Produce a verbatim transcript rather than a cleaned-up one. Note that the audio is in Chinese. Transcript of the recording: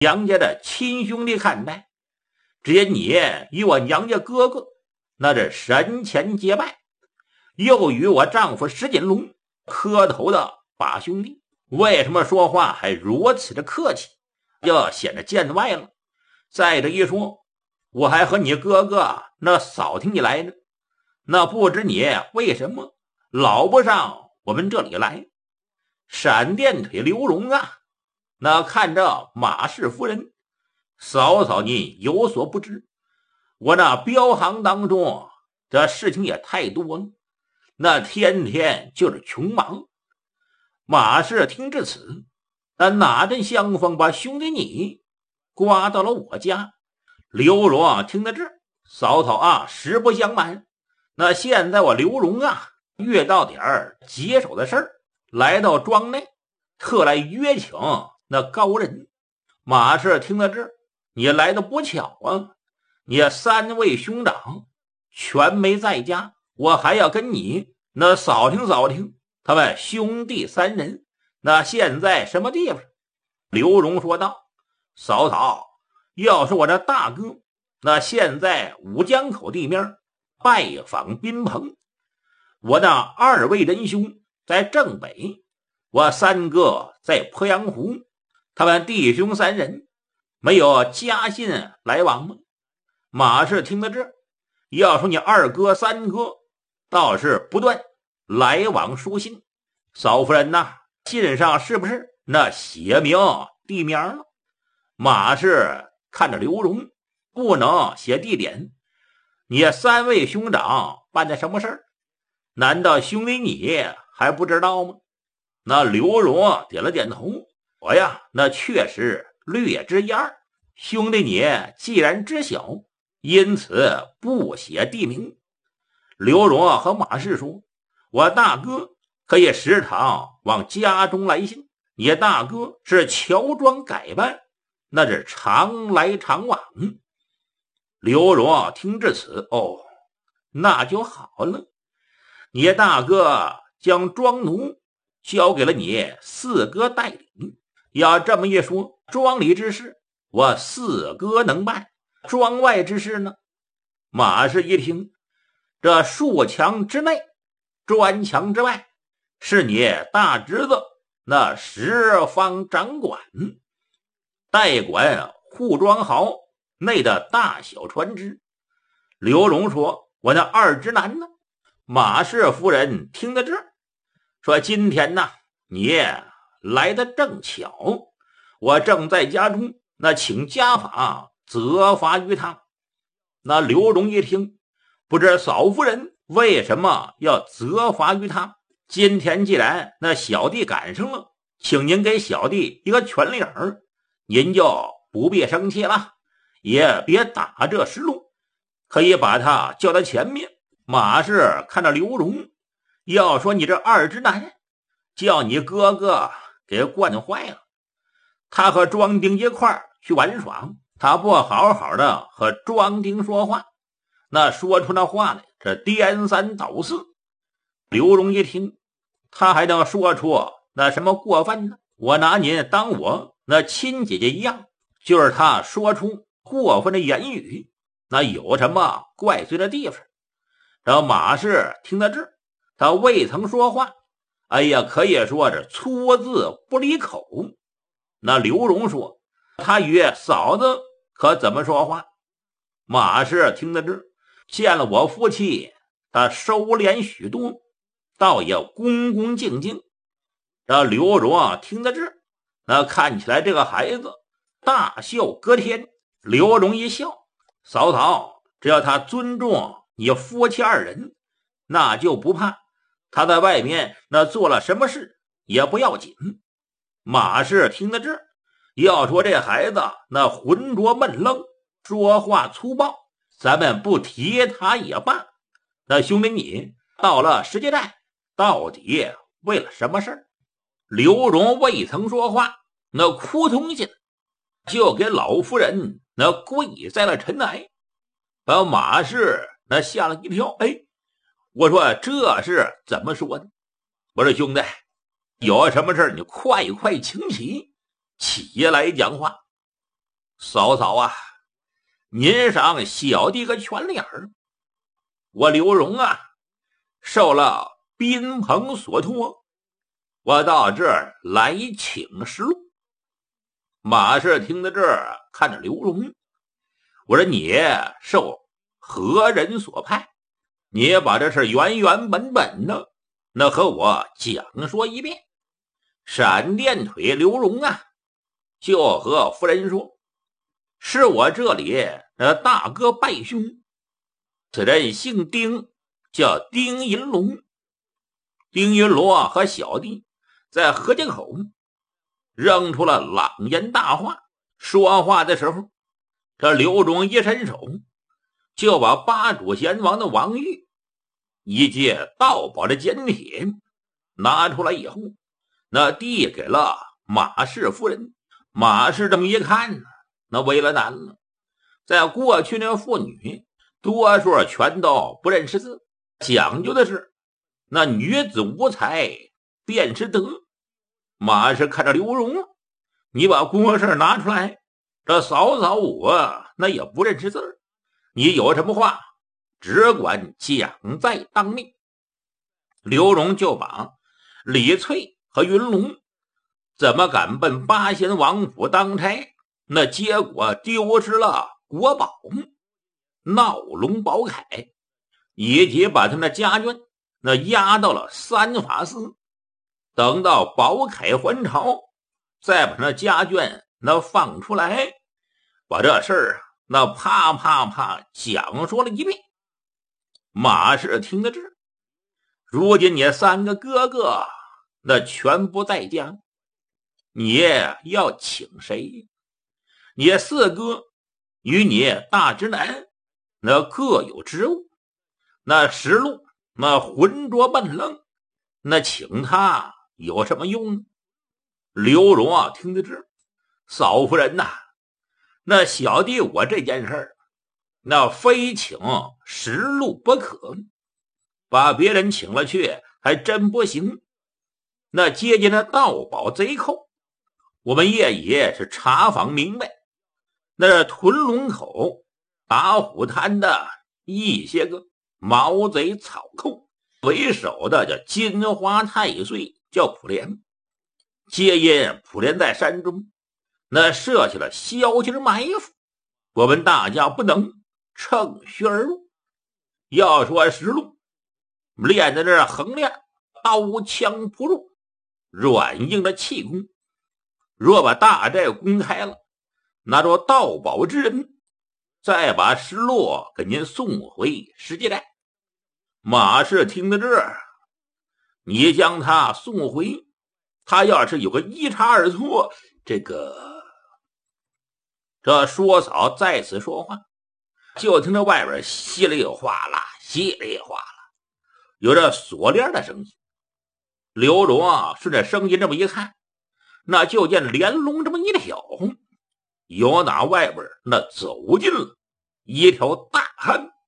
娘家的亲兄弟看待，只因你与我娘家哥哥那是神前结拜，又与我丈夫石锦龙磕头的把兄弟，为什么说话还如此的客气，就显得见外了？再者一说，我还和你哥哥那扫听你来呢，那不知你为什么老不上我们这里来？闪电腿刘荣啊，那看着马氏夫人，嫂嫂你有所不知，我那镖行当中这事情也太多了，那天天就是穷忙。马氏听至此，那哪阵香风把兄弟你刮到了我家？刘荣听得这，嫂嫂啊，实不相瞒，那现在我刘荣啊遇到点儿棘手的事儿，来到庄内，特来约请那高人。马氏听得这，你来的不巧啊，你三位兄长全没在家，我还要跟你那扫听扫听他们兄弟三人那现在什么地方。刘荣说道，嫂嫂，要是我这大哥那现在五江口地面拜访宾朋，我那二位仁兄在正北，我三哥在鄱阳湖，他们弟兄三人没有家信来往吗？马氏听得这，要说你二哥三哥倒是不断来往书信，嫂夫人呐，信上是不是那写明地名了？马氏看着刘荣，不能写地点，你三位兄长办的什么事儿？难道兄弟你还不知道吗？那刘荣点了点头，我呀那确实略知一二，兄弟你既然知晓，因此不写地名。刘荣和马氏说，我大哥可以时常往家中来信，你大哥是乔装改扮，那是常来常往。刘荣听至此，哦，那就好了，你大哥将庄奴交给了你四哥代理，要这么一说，庄里之事我四哥能办，庄外之事呢？马氏一听，这数墙之内砖墙之外是你大侄子那十方掌管，代管护庄壕内的大小船只。刘荣说，我那二侄男呢？马氏夫人听得这，说今天呢你来得正巧，我正在家中，那请家法责罚于他。那刘荣一听，不知嫂夫人为什么要责罚于他？今天既然那小弟赶上了，请您给小弟一个全领儿，您就不必生气了，也别打这失路，可以把他叫到前面。马氏看着刘荣，要说你这二直男叫你哥哥给惯坏了，他和庄丁一块儿去玩耍，他不好好的和庄丁说话，那说出那话来这颠三倒四。刘荣一听，他还能说出那什么过分呢？我拿您当我那亲姐姐一样，就是他说出过分的言语，那有什么怪罪的地方？这马氏听到这，他未曾说话，哎呀，可以说是粗字不离口。那刘荣说，他与嫂子可怎么说话？马氏听到这，见了我夫妻，他收敛许多，倒也恭恭敬敬。这刘荣啊，听到这，那看起来这个孩子大笑隔天。刘荣一笑，嫂嫂，只要他尊重你夫妻二人，那就不怕他在外面那做了什么事也不要紧。马氏听到这，要说这孩子那浑浊闷愣，说话粗暴，咱们不提他也罢。那兄弟你到了石碣寨，到底为了什么事？刘荣未曾说话，那扑通下就给老夫人那跪在了尘埃，把马氏那吓了一跳。哎，我说这是怎么说的？我说兄弟，有什么事你快快请起，起来讲话。 嫂嫂啊，您赏小弟个全脸儿。我刘荣啊，受了宾朋所托，我到这儿来请示路。马氏听到这儿，看着刘荣，我说你受何人所派？你把这事原原本本的那和我讲说一遍。闪电腿刘荣啊，就和夫人说，是我这里的大哥拜兄，此人姓丁，叫丁银龙。丁银龙啊和小弟在河街口扔出了朗言大话。说话的时候，这刘荣一伸手，就把八主贤王的王玉一介盗宝的简帖拿出来以后，那递给了马氏夫人。马氏这么一看，那为了难了。在过去那妇女多数全都不认识字，讲究的是那女子无才便是德。马氏看着刘荣，你把国事拿出来，这嫂嫂我那也不认识字，你有什么话只管讲在当面。刘荣就把李翠和云龙怎么敢奔八仙王府当差，那结果丢失了国宝闹龙宝铠，以及把他们的家眷那押到了三法司，等到宝铠还朝，再把那家眷那放出来，把这事儿那啪啪啪讲说了一遍。马氏听得这，如今你三个哥哥那全不在家，你要请谁？你四哥与你大直男那各有职务，那石路那浑浊笨愣，那请他有什么用？刘荣啊听得这，嫂夫人呐、啊，那小弟我这件事儿那非请石路不可，把别人请了去还真不行。那接近那盗宝贼寇，我们业也是查访明白，那屯龙口打虎滩的一些个毛贼草寇，为首的叫金花太岁，叫普莲。皆因普莲在山中那设下了消息埋伏，我们大家不能乘虚而入。要说实录练在这横练刀枪不入，软硬的气功，若把大寨公开了，拿着盗宝之人，再把石落给您送回石碣寨。马氏听到这儿，你将他送回，他要是有个一差二错，这个这说嫂在此说话，就听着外边稀里哗啦稀里哗啦有着锁链的声音。刘荣啊顺着声音这么一看，那就见连龙这么一挑，由那外边那走进了一条大汉。